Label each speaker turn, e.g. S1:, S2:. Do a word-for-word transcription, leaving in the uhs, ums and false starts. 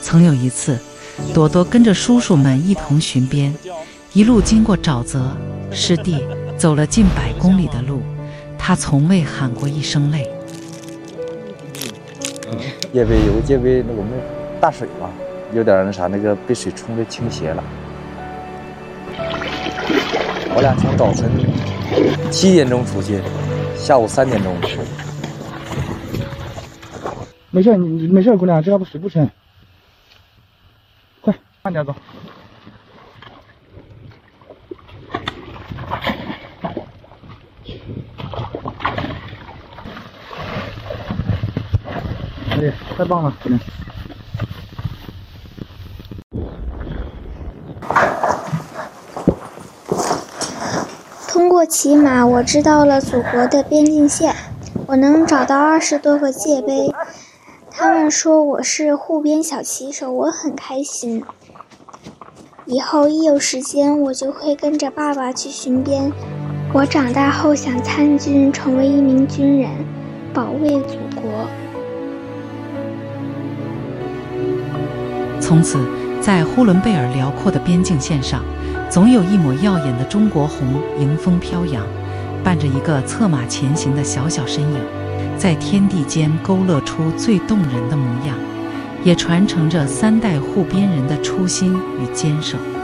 S1: 曾有一次，朵朵跟着叔叔们一同巡边，一路经过沼泽、湿地，走了近百公里的路，他从未喊过一声累。
S2: 叶背有叶背，我们大水吧，有点那啥，那个被水冲的倾斜了。我俩从早晨七点钟出去，下午三点钟。
S3: 没事，你没事，姑娘，这要不水不深。快，慢点走。哎，太棒了，姑娘。
S4: 通过骑马，我知道了祖国的边境线。我能找到二十多个界碑，他们说我是护边小骑手，我很开心。以后一有时间，我就会跟着爸爸去巡边。我长大后想参军，成为一名军人，保卫祖国。
S1: 从此，在呼伦贝尔辽阔的边境线上，总有一抹耀眼的中国红迎风飘扬，伴着一个策马前行的小小身影，在天地间勾勒出最动人的模样，也传承着三代护边人的初心与坚守。